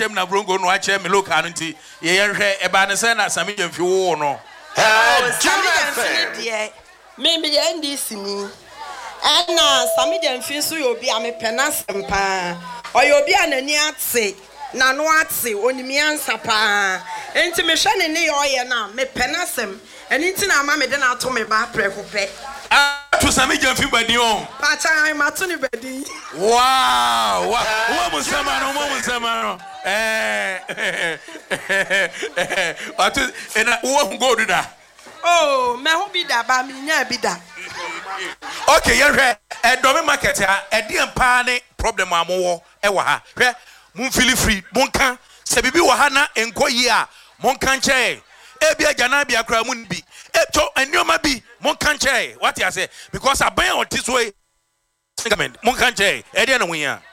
chem na brongo no achem me local nti ye hwe e ba ne se na Sami Jamfi wo no Sami Jamfi de me ye NDC ni ana Sami Jamfi so yo bi amepena sempa oyobi anani ate na no ate onimi ansa pa enti me hwe ne ye oye na mepena sem eni nti na ama me de na ato me ba prekope to Sami Jamfi badi on pacha ma to ni badi wow wo musama no atu ena wo go do da oh me ho bi da ba me nya bi da okay ye hwe edomi market ha ede mpa ne problem amowo e wa ha hwe mun feel free mun kan se bibi wa ha na enkoyi a mun kan che e bi agana bi akra mun bi e to enioma bi mun kan che what you say because aban on this way mun kan che e de na wen ya